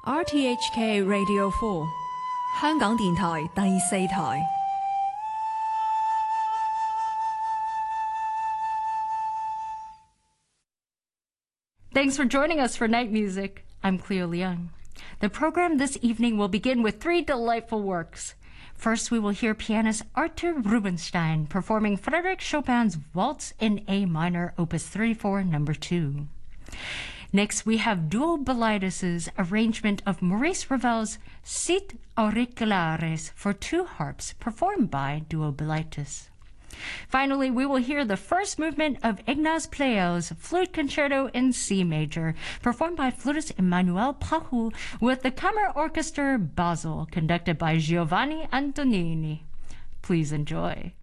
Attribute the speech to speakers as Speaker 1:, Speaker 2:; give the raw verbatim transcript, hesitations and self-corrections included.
Speaker 1: R T H K Radio four 香港電台第四台。
Speaker 2: Thanks for joining us for Night Music. I'm Cleo Leung. The program this evening will begin with three delightful works. First, we will hear pianist Artur Rubinstein performing Frédéric Chopin's Waltz in A minor, Opus thirty-four, number two. Next, we have Duo Bilitis' arrangement of Maurice Ravel's Sit Auriculares for two harps, performed by Duo Bilitis. Finally, we will hear the first movement of Ignaz Pleyel's Flute Concerto in C major, performed by flutist Emmanuel Pahou with the Kammer Orchestra Basel, conducted by Giovanni Antonini. Please enjoy.